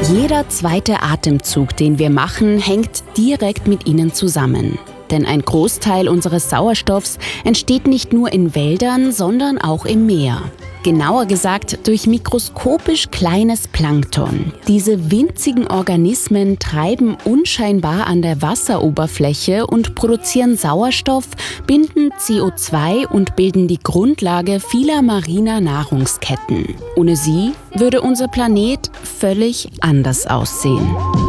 Jeder zweite Atemzug, den wir machen, hängt direkt mit ihnen zusammen. Denn ein Großteil unseres Sauerstoffs entsteht nicht nur in Wäldern, sondern auch im Meer. Genauer gesagt durch mikroskopisch kleines Plankton. Diese winzigen Organismen treiben unscheinbar an der Wasseroberfläche und produzieren Sauerstoff, binden CO2 und bilden die Grundlage vieler mariner Nahrungsketten. Ohne sie würde unser Planet völlig anders aussehen.